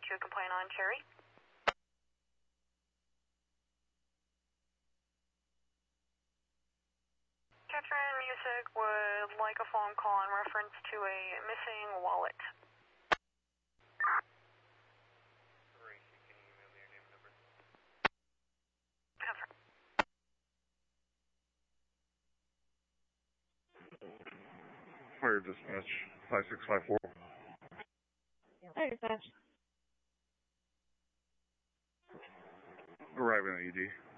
get you a complaint on Cherry. Catherine Music would like a phone call in reference to a missing wallet. Tracy, can you email me your name and number? Catherine. Fire dispatch 5654. Fire dispatch. Arriving at ED.